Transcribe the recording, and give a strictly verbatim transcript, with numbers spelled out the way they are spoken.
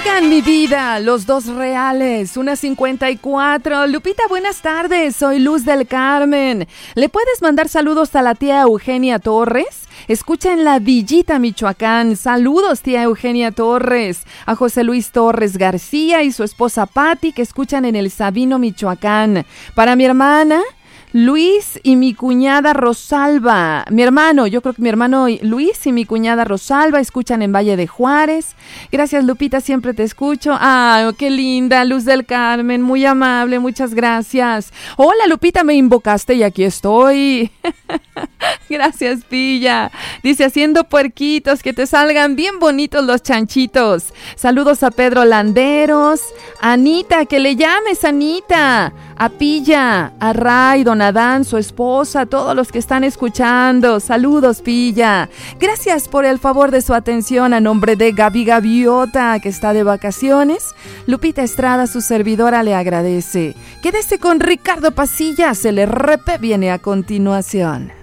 Juzgan mi vida, los dos reales, una cincuenta y cuatro. Lupita, buenas tardes, soy Luz del Carmen. ¿Le puedes mandar saludos a la tía Eugenia Torres? Escucha en La Villita, Michoacán. Saludos, tía Eugenia Torres. A José Luis Torres García y su esposa Patti, que escuchan en El Sabino, Michoacán. Para mi hermana Luis y mi cuñada Rosalba, mi hermano, yo creo que mi hermano Luis y mi cuñada Rosalba escuchan en Valle de Juárez. Gracias, Lupita, siempre te escucho. Ah, qué linda, Luz del Carmen, muy amable, muchas gracias. Hola, Lupita, me invocaste y aquí estoy. Gracias, Pilla. Dice, haciendo puerquitos, que te salgan bien bonitos los chanchitos. Saludos a Pedro Landeros, Anita, que le llames, Anita, a Pilla, a Ray, Don Adán, su esposa, todos los que están escuchando. Saludos, Pilla. Gracias por el favor de su atención. A nombre de Gaby Gaviota, que está de vacaciones, Lupita Estrada, su servidora, le agradece. Quédese con Ricardo Pasillas, el R P viene a continuación.